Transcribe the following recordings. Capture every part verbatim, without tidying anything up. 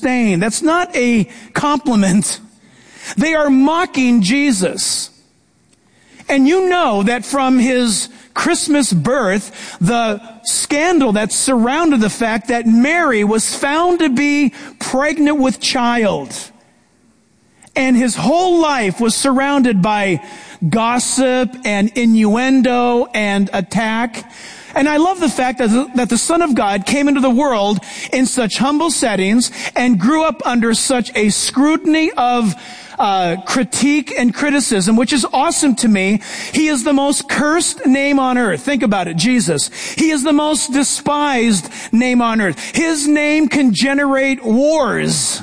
disdain. That's not a compliment. They are mocking Jesus. And you know that from his Christmas birth, the scandal that surrounded the fact that Mary was found to be pregnant with child. And his whole life was surrounded by gossip and innuendo and attack. And I love the fact that the, that the Son of God came into the world in such humble settings and grew up under such a scrutiny of uh critique and criticism, which is awesome to me. He is the most cursed name on earth. Think about it, Jesus. He is the most despised name on earth. His name can generate wars.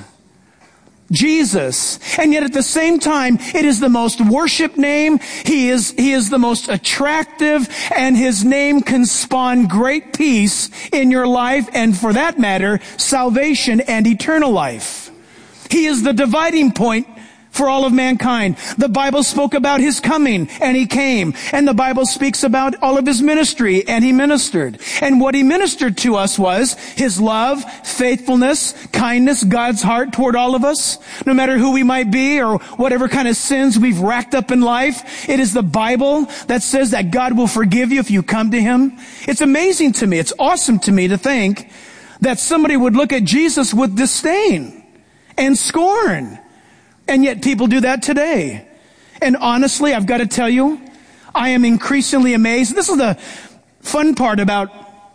Jesus. And yet at the same time, it is the most worshiped name. He is, he is the most attractive, and his name can spawn great peace in your life, and for that matter, salvation and eternal life. He is the dividing point for all of mankind. The Bible spoke about his coming, and he came. And the Bible speaks about all of his ministry, and he ministered. And what he ministered to us was his love, faithfulness, kindness, God's heart toward all of us. No matter who we might be or whatever kind of sins we've racked up in life, it is the Bible that says that God will forgive you if you come to him. It's amazing to me. It's awesome to me to think that somebody would look at Jesus with disdain and scorn. And yet people do that today. And honestly, I've got to tell you, I am increasingly amazed. This is the fun part about,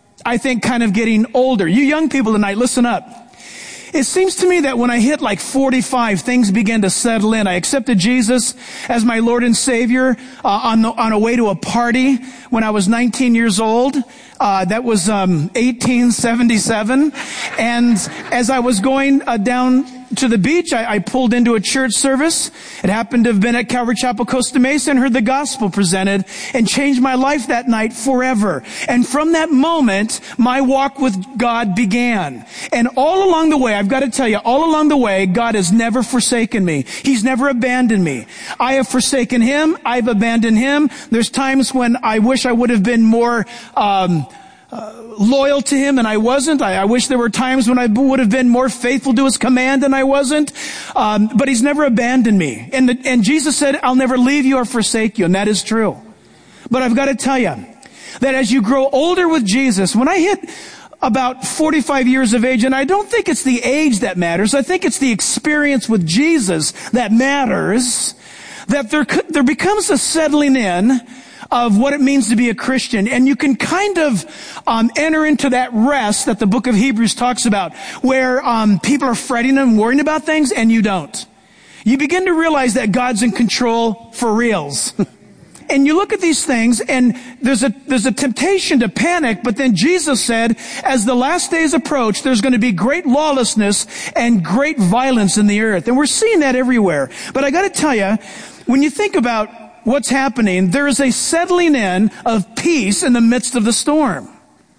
I think, kind of getting older. You young people tonight, listen up. It seems to me that when I hit like forty-five, things began to settle in. I accepted Jesus as my Lord and Savior uh, on the, on a way to a party when I was nineteen years old. Uh, that was um, eighteen seventy-seven. And as I was going uh, down to the beach, I, I pulled into a church service. It happened to have been at Calvary Chapel, Costa Mesa, and heard the gospel presented, and changed my life that night forever. And from that moment, my walk with God began. And all along the way, I've got to tell you, all along the way, God has never forsaken me. He's never abandoned me. I have forsaken him. I've abandoned him. There's times when I wish I would have been more um Uh, loyal to him, and I wasn't. I, I wish there were times when I would have been more faithful to his command, and I wasn't. Um, but he's never abandoned me. And, the, and Jesus said, I'll never leave you or forsake you, and that is true. But I've got to tell you that as you grow older with Jesus, when I hit about forty-five years of age, and I don't think it's the age that matters, I think it's the experience with Jesus that matters, that there, could, there becomes a settling in of what it means to be a Christian. And you can kind of um, enter into that rest that the book of Hebrews talks about, where um, people are fretting and worrying about things, and you don't. You begin to realize that God's in control for reals. And you look at these things, and there's a there's a temptation to panic, but then Jesus said, as the last days approach, there's going to be great lawlessness and great violence in the earth. And we're seeing that everywhere. But I got to tell you, when you think about what's happening, there is a settling in of peace in the midst of the storm.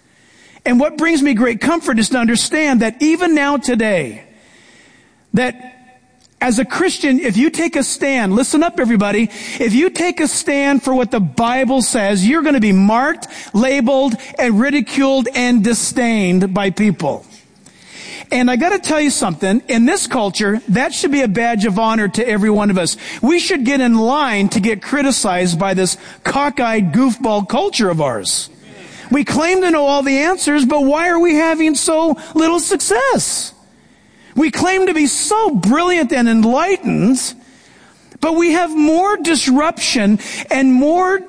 And what brings me great comfort is to understand that even now today, that as a Christian, if you take a stand, listen up everybody, if you take a stand for what the Bible says, you're going to be marked, labeled, and ridiculed and disdained by people. And I got to tell you something, in this culture, that should be a badge of honor to every one of us. We should get in line to get criticized by this cockeyed goofball culture of ours. We claim to know all the answers, but why are we having so little success? We claim to be so brilliant and enlightened, but we have more disruption and more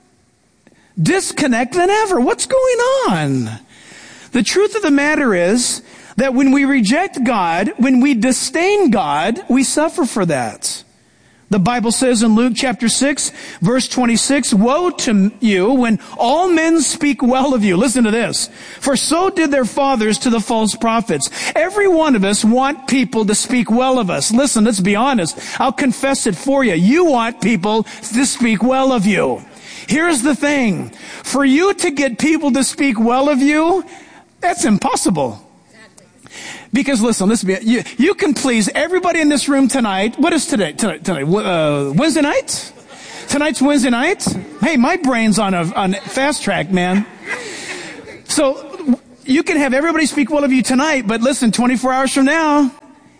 disconnect than ever. What's going on? The truth of the matter is that when we reject God, when we disdain God, we suffer for that. The Bible says in Luke chapter six, verse twenty-six, woe to you when all men speak well of you. Listen to this. For so did their fathers to the false prophets. Every one of us want people to speak well of us. Listen, let's be honest. I'll confess it for you. You want people to speak well of you. Here's the thing. For you to get people to speak well of you, that's impossible. Because listen, listen, you, you can please everybody in this room tonight. What is today? Tonight, tonight uh, Wednesday night? Tonight's Wednesday night? Hey, my brain's on a on fast track, man. So you can have everybody speak well of you tonight, but listen, twenty-four hours from now,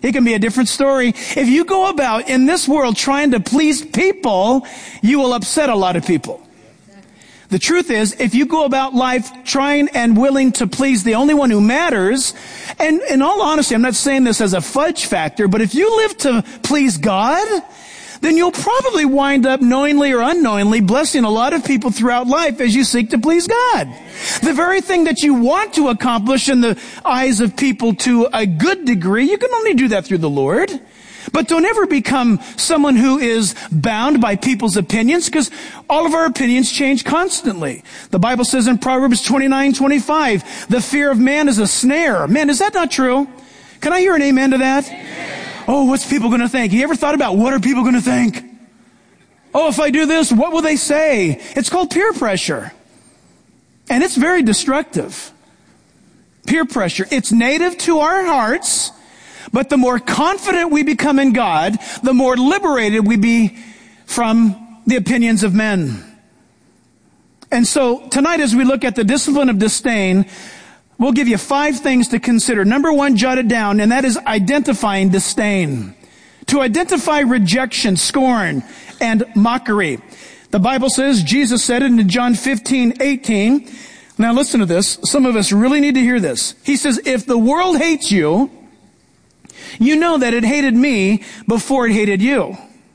It can be a different story. If you go about in this world trying to please people, you will upset a lot of people. The truth is, if you go about life trying and willing to please the only one who matters, and in all honesty, I'm not saying this as a fudge factor, but if you live to please God, then you'll probably wind up knowingly or unknowingly blessing a lot of people throughout life as you seek to please God. The very thing that you want to accomplish in the eyes of people to a good degree, you can only do that through the Lord. But don't ever become someone who is bound by people's opinions, because all of our opinions change constantly. The Bible says in Proverbs twenty-nine twenty-five, the fear of man is a snare. Man, is that not true? Can I hear an amen to that? Amen. Oh, what's people going to think? You ever thought about what are people going to think? Oh, if I do this, what will they say? It's called peer pressure. And it's very destructive. Peer pressure. It's native to our hearts. But the more confident we become in God, the more liberated we be from the opinions of men. And so tonight, as we look at the discipline of disdain, we'll give you five things to consider. Number one, jot it down, and that is identifying disdain. To identify rejection, scorn, and mockery. The Bible says, Jesus said it in John fifteen eighteen. Now listen to this. Some of us really need to hear this. He says, if the world hates you, you know that it hated me before it hated you.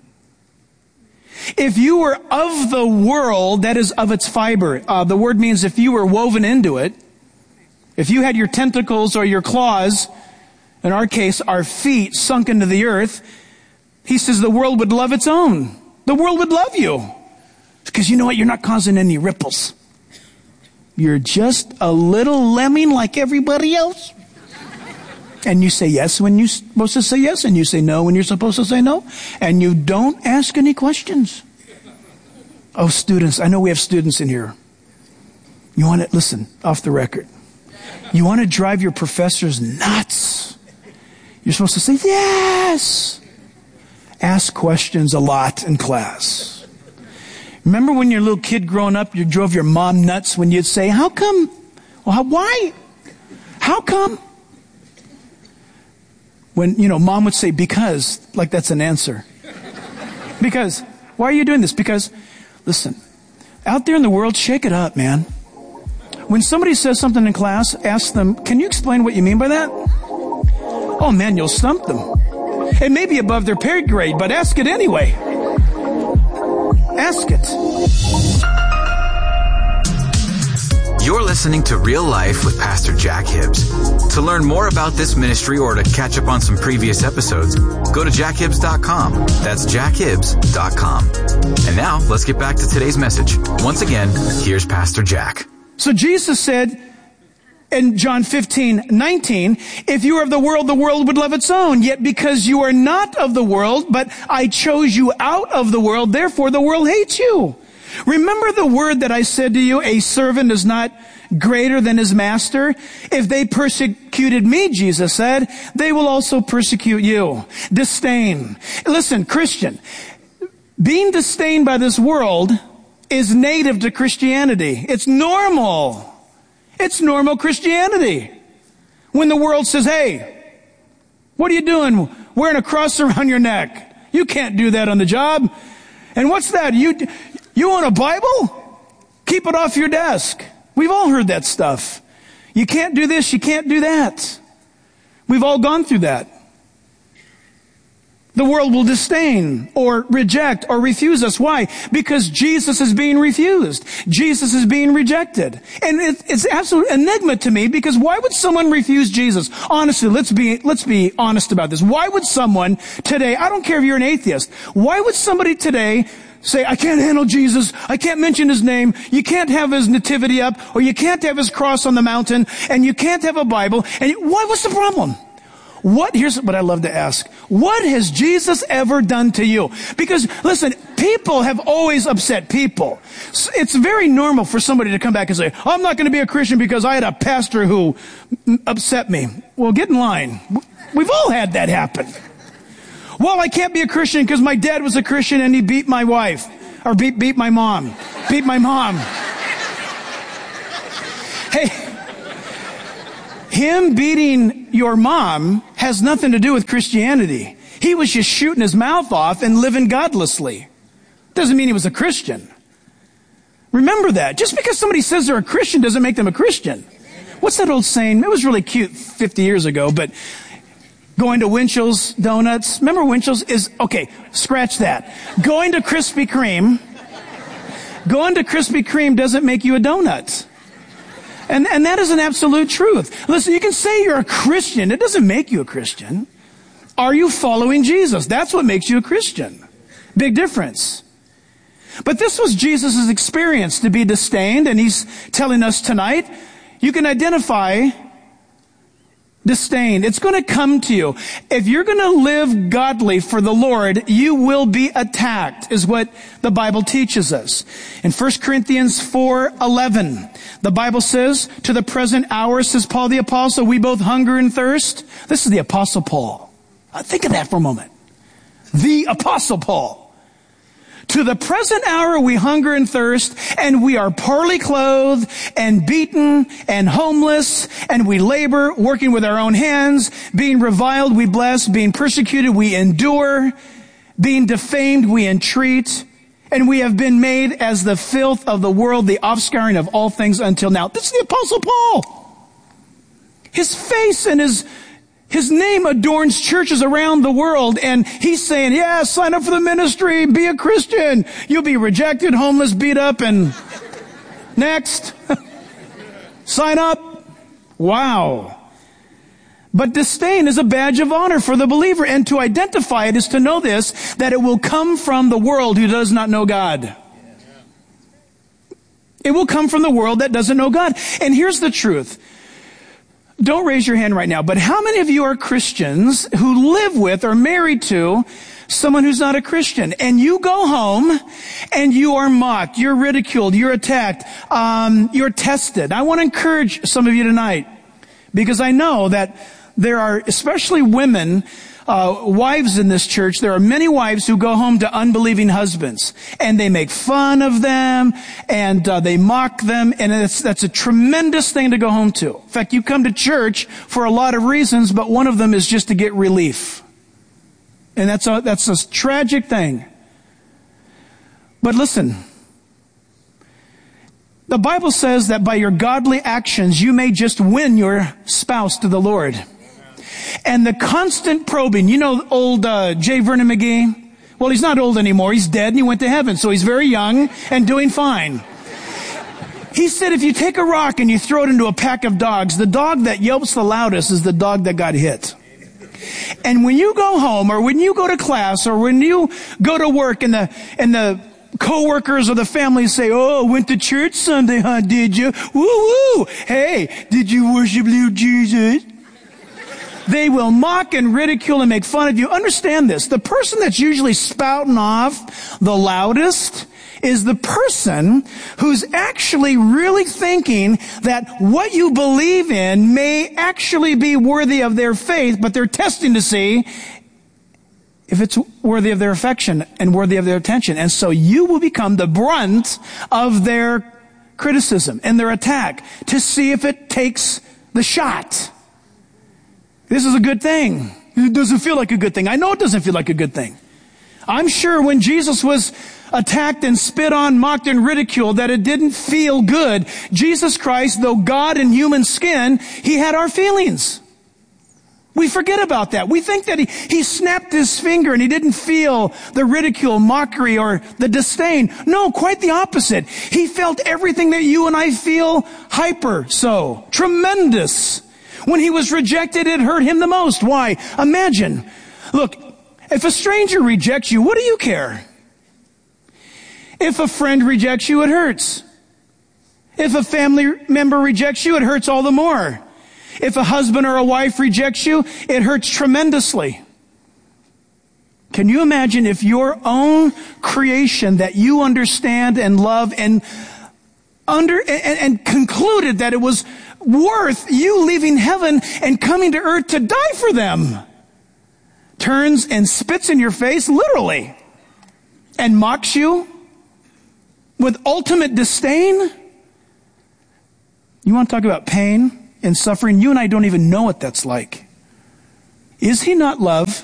If you were of the world, that is of its fiber. Uh, the word means if you were woven into it, if you had your tentacles or your claws, in our case, our feet sunk into the earth, he says the world would love its own. The world would love you. Because you know what? You're not causing any ripples. You're just a little lemming like everybody else. And you say yes when you're supposed to say yes, and you say no when you're supposed to say no, and you don't ask any questions. Oh, students, I know we have students in here. You want to, listen, off the record. You want to drive your professors nuts. You're supposed to say yes. Ask questions a lot in class. Remember when you're a little kid growing up, you drove your mom nuts when you'd say, how come? Well, how, why? How come? When, you know, mom would say, because, like that's an answer. Because, why are you doing this? Because, listen, out there in the world, shake it up, man. When somebody says something in class, ask them, can you explain what you mean by that? Oh man, you'll stump them. It may be above their pay grade, but ask it anyway. Ask it. You're listening to Real Life with Pastor Jack Hibbs. To learn more about this ministry or to catch up on some previous episodes, go to jack hibbs dot com. That's jack hibbs dot com. And now, let's get back to today's message. Once again, here's Pastor Jack. So Jesus said in John fifteen nineteen, if you are of the world, the world would love its own. Yet because you are not of the world, but I chose you out of the world, therefore the world hates you. Remember the word that I said to you, a servant is not greater than his master? If they persecuted me, Jesus said, they will also persecute you. Disdain. Listen, Christian, being disdained by this world is native to Christianity. It's normal. It's normal Christianity. When the world says, hey, what are you doing wearing a cross around your neck? You can't do that on the job. And what's that? You, you own a Bible? Keep it off your desk. We've all heard that stuff. You can't do this, you can't do that. We've all gone through that. The world will disdain or reject or refuse us. Why? Because Jesus is being refused. Jesus is being rejected. And it, it's absolute enigma to me, because why would someone refuse Jesus? Honestly, let's be, let's be honest about this. Why would someone today, I don't care if you're an atheist, why would somebody today say, I can't handle Jesus, I can't mention his name, you can't have his nativity up, or you can't have his cross on the mountain, and you can't have a Bible, and why, what's the problem? What, here's what I love to ask. What has Jesus ever done to you? Because, listen, people have always upset people. It's very normal for somebody to come back and say, I'm not going to be a Christian because I had a pastor who upset me. Well, get in line. We've all had that happen. Well, I can't be a Christian because my dad was a Christian and he beat my wife. Or beat, beat my mom. Beat my mom. Hey, him beating your mom has nothing to do with Christianity. He was just shooting his mouth off and living godlessly. Doesn't mean he was a Christian. Remember that. Just because somebody says they're a Christian doesn't make them a Christian. What's that old saying? It was really cute fifty years ago, but going to Winchell's Donuts. Remember Winchell's is, okay, scratch that. Going to Krispy Kreme, going to Krispy Kreme doesn't make you a donut. And, and that is an absolute truth. Listen, you can say you're a Christian. It doesn't make you a Christian. Are you following Jesus? That's what makes you a Christian. Big difference. But this was Jesus' experience, to be disdained, and he's telling us tonight, you can identify disdain. It's going to come to you. If you're going to live godly for the Lord, you will be attacked, is what the Bible teaches us. In First Corinthians four eleven, the Bible says, to the present hour, says Paul the Apostle, we both hunger and thirst. This is the Apostle Paul. Think of that for a moment. The Apostle Paul. To the present hour we hunger and thirst, and we are poorly clothed and beaten and homeless, and we labor, working with our own hands, being reviled we bless, being persecuted we endure, being defamed we entreat, and we have been made as the filth of the world, the offscouring of all things until now. This is the Apostle Paul. His face and his His name adorns churches around the world, and he's saying, yeah, sign up for the ministry, be a Christian. You'll be rejected, homeless, beat up, and next. Sign up. Wow. But disdain is a badge of honor for the believer, and to identify it is to know this, that it will come from the world who does not know God. It will come from the world that doesn't know God. And here's the truth. Don't raise your hand right now, but how many of you are Christians who live with or married to someone who's not a Christian? And you go home and you are mocked, you're ridiculed, you're attacked, um, you're tested. I want to encourage some of you tonight, because I know that there are, especially women, uh, wives in this church, there are many wives who go home to unbelieving husbands, and they make fun of them, and uh, they mock them, and it's, that's a tremendous thing to go home to. In fact, you come to church for a lot of reasons, but one of them is just to get relief. And that's a, that's a tragic thing. But listen, the Bible says that by your godly actions, you may just win your spouse to the Lord. And the constant probing, you know old uh, J. Vernon McGee? Well, he's not old anymore. He's dead and he went to heaven. So he's very young and doing fine. He said if you take a rock and you throw it into a pack of dogs, the dog that yelps the loudest is the dog that got hit. And when you go home, or when you go to class, or when you go to work, and the and the co-workers or the family say, oh, went to church Sunday, huh, did you? Woo-woo! Hey, did you worship little Jesus? They will mock and ridicule and make fun of you. Understand this. The person that's usually spouting off the loudest is the person who's actually really thinking that what you believe in may actually be worthy of their faith, but they're testing to see if it's worthy of their affection and worthy of their attention. And so you will become the brunt of their criticism and their attack to see if it takes the shot. This is a good thing. It doesn't feel like a good thing. I know it doesn't feel like a good thing. I'm sure when Jesus was attacked and spit on, mocked and ridiculed, that it didn't feel good. Jesus Christ, though God in human skin, he had our feelings. We forget about that. We think that he, he snapped his finger and he didn't feel the ridicule, mockery, or the disdain. No, quite the opposite. He felt everything that you and I feel hyper so. Tremendous. When he was rejected, it hurt him the most. Why? Imagine. Look, if a stranger rejects you, what do you care? If a friend rejects you, it hurts. If a family member rejects you, it hurts all the more. If a husband or a wife rejects you, it hurts tremendously. Can you imagine if your own creation that you understand and love and under and, and concluded that it was worth you leaving heaven and coming to earth to die for them, turns and spits in your face, literally, and mocks you with ultimate disdain? You want to talk about pain and suffering? You and I don't even know what that's like. Is he not love?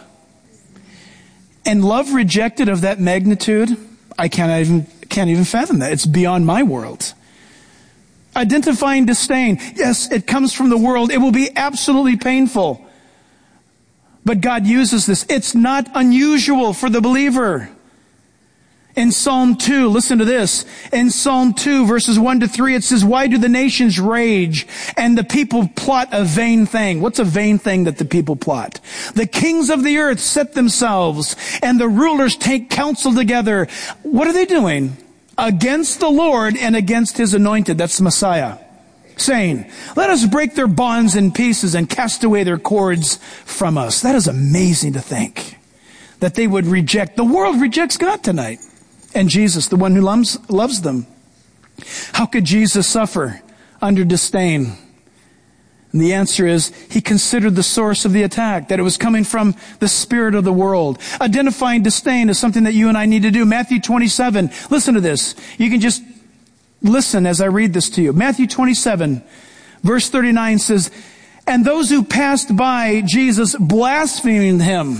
And love rejected of that magnitude, I can't even, can't even fathom that. It's beyond my world. Identifying disdain. Yes, it comes from the world. It will be absolutely painful. But God uses this. It's not unusual for the believer. In Psalm two, listen to this. In Psalm two, verses one to three, it says, why do the nations rage and the people plot a vain thing? What's a vain thing that the people plot? The kings of the earth set themselves and the rulers take counsel together. What are they doing? Against the Lord and against his anointed. That's the Messiah. Saying, let us break their bonds in pieces and cast away their cords from us. That is amazing to think that they would reject. The world rejects God tonight. And Jesus, the one who loves, loves them. How could Jesus suffer under disdain? And the answer is, he considered the source of the attack, that it was coming from the spirit of the world. Identifying disdain is something that you and I need to do. Matthew twenty-seven, listen to this. You can just listen as I read this to you. Matthew twenty-seven, verse thirty-nine says, and those who passed by Jesus blasphemed him,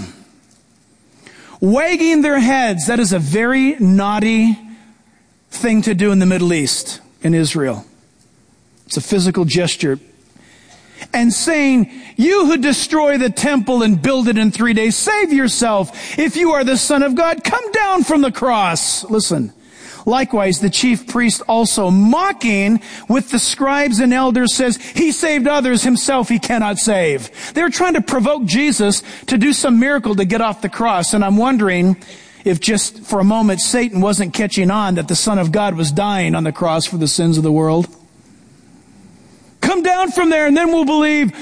wagging their heads. That is a very naughty thing to do in the Middle East, in Israel. It's a physical gesture. And saying, you who destroy the temple and build it in three days, save yourself. If you are the Son of God, come down from the cross. Listen. Likewise, the chief priest also, mocking with the scribes and elders, says, he saved others, himself he cannot save. They're trying to provoke Jesus to do some miracle to get off the cross. And I'm wondering if just for a moment Satan wasn't catching on that the Son of God was dying on the cross for the sins of the world. Come down from there and then we'll believe.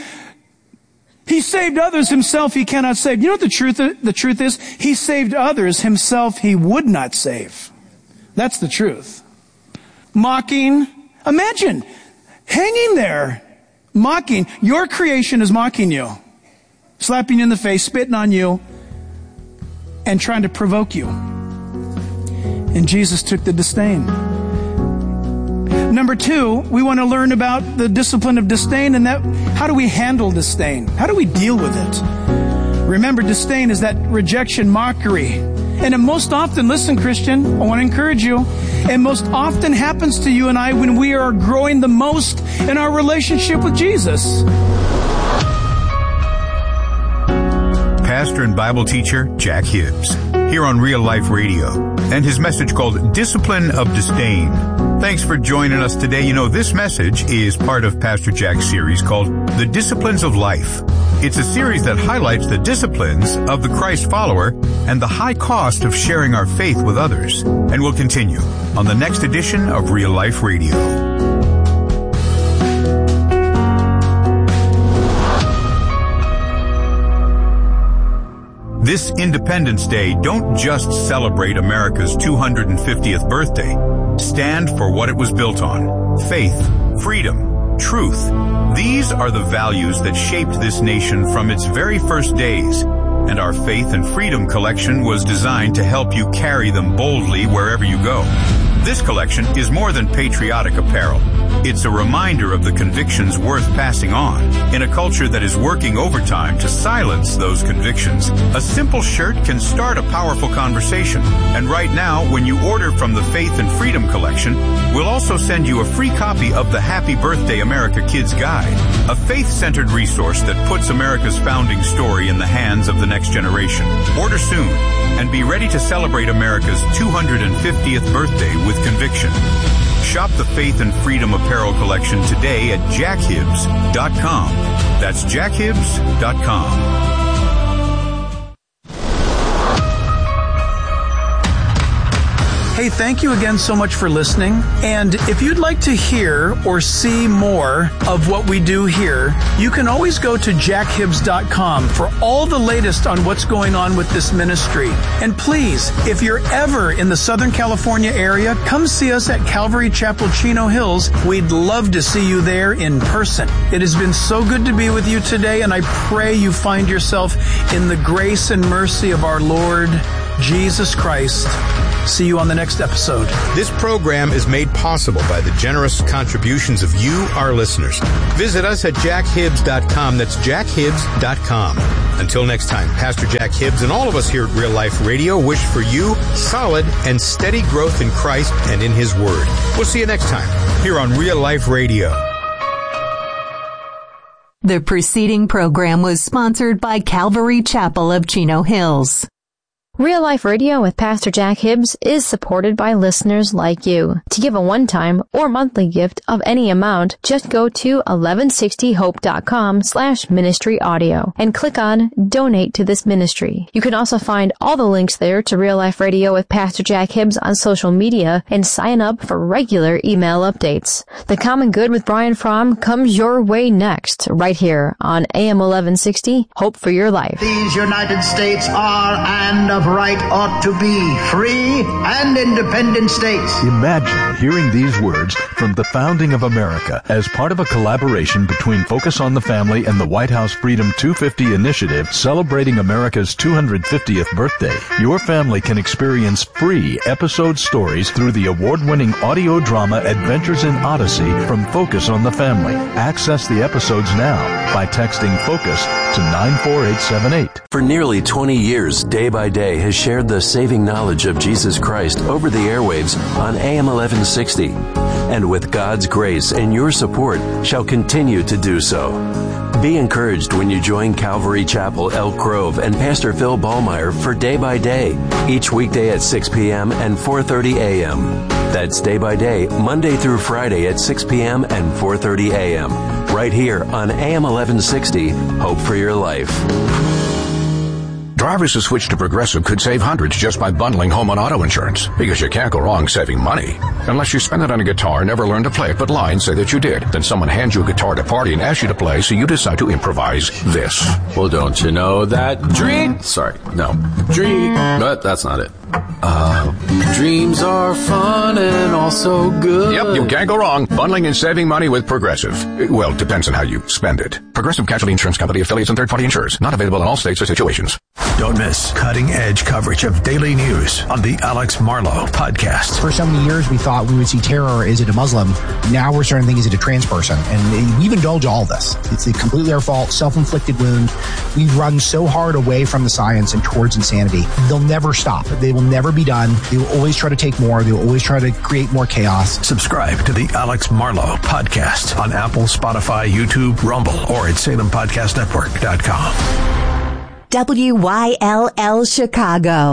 He saved others, himself he cannot save. You know what the truth, the truth is? He saved others, himself he would not save. That's the truth. Mocking. Imagine hanging there, mocking. Your creation is mocking you, slapping you in the face, spitting on you, and trying to provoke you. And Jesus took the disdain. Number two, we want to learn about the discipline of disdain, and that how do we handle disdain? How do we deal with it? Remember, disdain is that rejection, mockery. And it most often, listen, Christian, I want to encourage you, it most often happens to you and I when we are growing the most in our relationship with Jesus. Pastor and Bible teacher Jack Hibbs, here on Real Life Radio, and his message called Discipline of Disdain. Thanks for joining us today. You know, this message is part of Pastor Jack's series called The Disciplines of Life. It's a series that highlights the disciplines of the Christ follower and the high cost of sharing our faith with others. And we'll continue on the next edition of Real Life Radio. This Independence Day, don't just celebrate America's two hundred fiftieth birthday. Stand for what it was built on. Faith, freedom, truth. These are the values that shaped this nation from its very first days. And our Faith and Freedom collection was designed to help you carry them boldly wherever you go. This collection is more than patriotic apparel. It's a reminder of the convictions worth passing on in a culture that is working overtime to silence those convictions. A simple shirt can start a powerful conversation. And right now, when you order from the Faith and Freedom collection, we'll also send you a free copy of the Happy Birthday America Kids Guide, a faith-centered resource that puts America's founding story in the hands of the next generation. Order soon and be ready to celebrate America's two hundred fiftieth birthday with conviction. Shop the Faith and Freedom Apparel collection today at jack hibbs dot com. That's jack hibbs dot com. Hey, thank you again so much for listening. And if you'd like to hear or see more of what we do here, you can always go to jack hibbs dot com for all the latest on what's going on with this ministry. And please, if you're ever in the Southern California area, come see us at Calvary Chapel, Chino Hills. We'd love to see you there in person. It has been so good to be with you today, and I pray you find yourself in the grace and mercy of our Lord Jesus Christ. See you on the next episode. This program is made possible by the generous contributions of you, our listeners. Visit us at jack hibbs dot com. That's jack hibbs dot com. Until next time, Pastor Jack Hibbs and all of us here at Real Life Radio wish for you solid and steady growth in Christ and in His Word. We'll see you next time here on Real Life Radio. The preceding program was sponsored by Calvary Chapel of Chino Hills. Real Life Radio with Pastor Jack Hibbs is supported by listeners like you. To give a one-time or monthly gift of any amount, just go to eleven sixty hope dot com slash ministry audio and click on Donate to this ministry. You can also find all the links there to Real Life Radio with Pastor Jack Hibbs on social media and sign up for regular email updates. The Common Good with Brian Fromm comes your way next, right here on A M eleven sixty, Hope for Your Life. These United States are and of right ought to be free and independent states. Imagine hearing these words from the founding of America as part of a collaboration between Focus on the Family and the White House Freedom two fifty initiative celebrating America's two hundred fiftieth birthday. Your family can experience free episode stories through the award-winning audio drama Adventures in Odyssey from Focus on the Family. Access the episodes now by texting FOCUS to nine four eight seven eight. For nearly twenty years, Day by Day has shared the saving knowledge of Jesus Christ over the airwaves on A M eleven sixty, and with God's grace and your support shall continue to do so. Be encouraged when you join Calvary Chapel, Elk Grove, and Pastor Phil Ballmeyer for Day by Day, each weekday at six p.m. and four thirty a.m. That's Day by Day, Monday through Friday at six p.m. and four thirty a.m. right here on A M eleven sixty, Hope for Your Life. Drivers who switch to Progressive could save hundreds just by bundling home and auto insurance, because you can't go wrong saving money. Unless you spend it on a guitar, never learn to play it, but lie and say that you did. Then someone hands you a guitar at a party and asks you to play, so you decide to improvise this. Well, don't you know that dream... Sorry, no. Dream... But that's not it. Uh, dreams are fun and also good. Yep, you can't go wrong. Bundling and saving money with Progressive. Well, it depends on how you spend it. Progressive Casualty Insurance Company, affiliates, and third-party insurers. Not available in all states or situations. Don't miss cutting-edge coverage of daily news on the Alex Marlow podcast. For so many years, we thought we would see terror. Is it a Muslim? Now we're starting to think, is it a trans person? And we've indulged all this. It's a completely our fault, self-inflicted wound. We've run so hard away from the science and towards insanity. They'll never stop. They will never be done. They will always try to take more. They will always try to create more chaos. Subscribe to the Alex Marlow podcast on Apple, Spotify, YouTube, Rumble, or at salem podcast network dot com. W Y L L Chicago.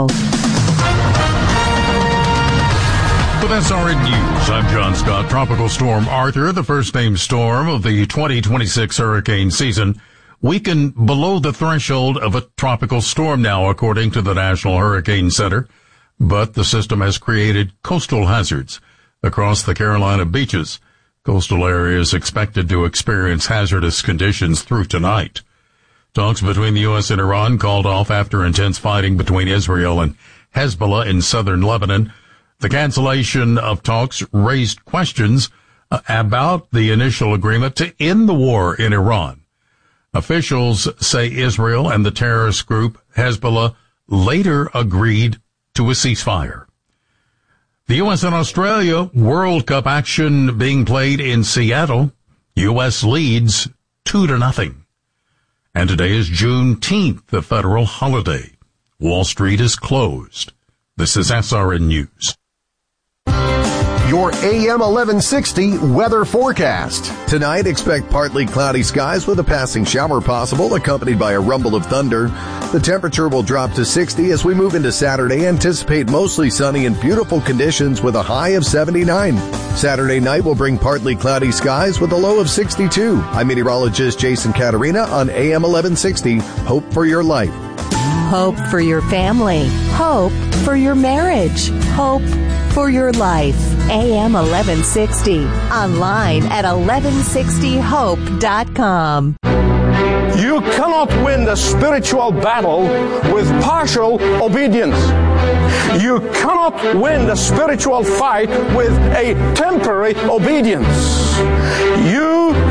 With S R N News, I'm John Scott. Tropical Storm Arthur, the first named storm of the twenty twenty-six hurricane season, weakened below the threshold of a tropical storm now, according to the National Hurricane Center. But the system has created coastal hazards across the Carolina beaches. Coastal areas expected to experience hazardous conditions through tonight. Talks between the U S and Iran called off after intense fighting between Israel and Hezbollah in southern Lebanon. The cancellation of talks raised questions uh, about the initial agreement to end the war in Iran. Officials say Israel and the terrorist group Hezbollah later agreed to a ceasefire. The U S and Australia World Cup action being played in Seattle. U S leads two to nothing. And today is Juneteenth, the federal holiday. Wall Street is closed. This is S R N News. Your A M eleven sixty weather forecast. Tonight, expect partly cloudy skies with a passing shower possible, accompanied by a rumble of thunder. The temperature will drop to sixty as we move into Saturday. Anticipate mostly sunny and beautiful conditions with a high of seventy-nine. Saturday night will bring partly cloudy skies with a low of sixty-two. I'm meteorologist Jason Caterina on A M eleven sixty. Hope for your life. Hope for your family. Hope for your marriage. Hope for your life. A M eleven sixty. Online at eleven sixty hope dot com. You cannot win the spiritual battle with partial obedience. You cannot win the spiritual fight with a temporary obedience. You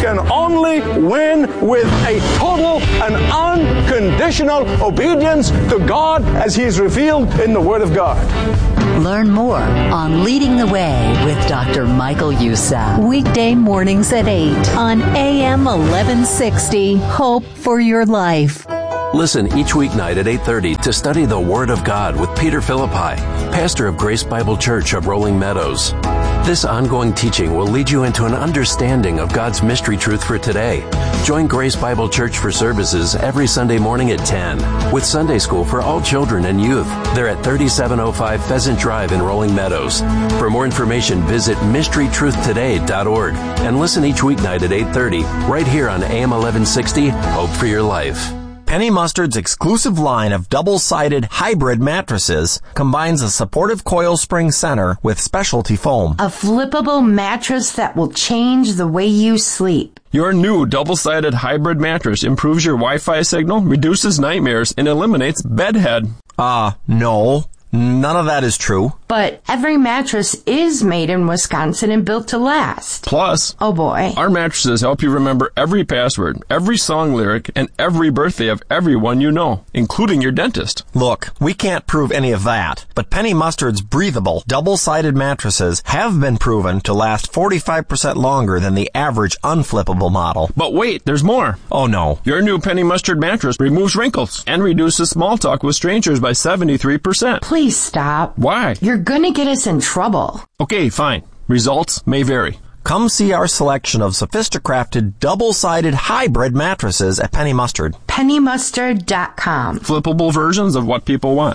can only win with a total and unconditional obedience to God as He is revealed in the Word of God. Learn more on Leading the Way with Doctor Michael Youssef. Weekday mornings at eight on A M eleven sixty. Hope for your life. Listen each weeknight at eight thirty to study the Word of God with Peter Philippi, pastor of Grace Bible Church of Rolling Meadows. This ongoing teaching will lead you into an understanding of God's mystery truth for today. Join Grace Bible Church for services every Sunday morning at ten, with Sunday school for all children and youth. They're at thirty-seven oh five Pheasant Drive in Rolling Meadows. For more information, visit mystery truth today dot org and listen each weeknight at eight thirty, right here on A M eleven sixty, Hope for Your Life. Penny Mustard's exclusive line of double-sided hybrid mattresses combines a supportive coil spring center with specialty foam. A flippable mattress that will change the way you sleep. Your new double-sided hybrid mattress improves your Wi-Fi signal, reduces nightmares, and eliminates bedhead. Uh, no. None of that is true. But every mattress is made in Wisconsin and built to last. Plus, oh boy, our mattresses help you remember every password, every song lyric, and every birthday of everyone you know, including your dentist. Look, we can't prove any of that, but Penny Mustard's breathable, double-sided mattresses have been proven to last forty-five percent longer than the average unflippable model. But wait, there's more. Oh no. Your new Penny Mustard mattress removes wrinkles and reduces small talk with strangers by seventy-three percent. Please stop. Why? You're gonna get us in trouble. Okay, fine. Results may vary. Come see our selection of sophisticrafted, double-sided hybrid mattresses at Penny Mustard. penny mustard dot com. Flippable versions of what people want.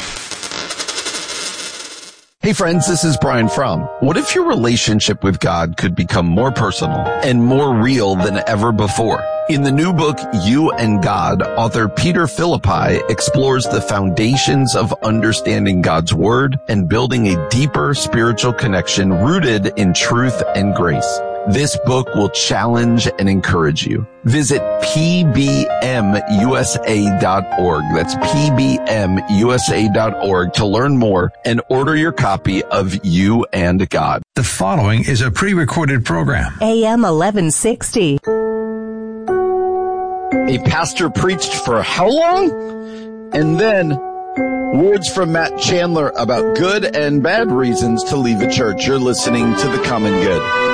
Hey friends, this is Brian Fromm. What if your relationship with God could become more personal and more real than ever before? In the new book, You and God, author Peter Philippi explores the foundations of understanding God's Word and building a deeper spiritual connection rooted in truth and grace. This book will challenge and encourage you. Visit P B M U S A dot org. That's P B M U S A dot org to learn more and order your copy of You and God. The following is a pre-recorded program. A M eleven sixty. A pastor preached for how long? And then words from Matt Chandler about good and bad reasons to leave a church. You're listening to The Common Good.